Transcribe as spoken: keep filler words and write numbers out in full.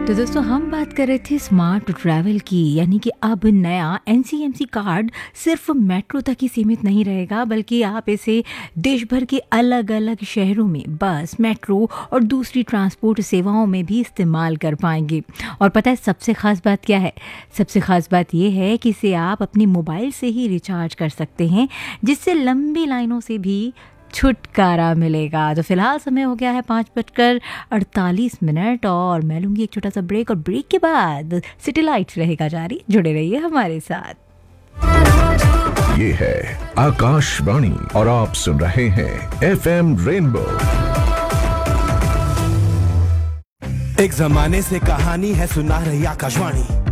तो दोस्तों हम बात कर रहे थे स्मार्ट ट्रैवल की, यानी कि अब नया N C M C card सिर्फ मेट्रो तक ही सीमित नहीं रहेगा, बल्कि आप इसे देश भर के अलग अलग शहरों में बस, मेट्रो और दूसरी ट्रांसपोर्ट सेवाओं में भी इस्तेमाल कर पाएंगे। और पता है सबसे ख़ास बात क्या है? सबसे ख़ास बात यह है कि इसे आप अपने मोबाइल से ही रिचार्ज कर सकते हैं, जिससे लंबी लाइनों से भी छुटकारा मिलेगा। तो फिलहाल समय हो गया है पाँच बजकर अड़तालीस मिनट और मैं लूँगी एक छोटा सा ब्रेक, और ब्रेक के बाद सिटी लाइट्स रहेगा जारी। जुड़े रहिए हमारे साथ। ये है आकाशवाणी और आप सुन रहे हैं एफ एम रेनबो। एक जमाने से कहानी है सुना रही आकाशवाणी।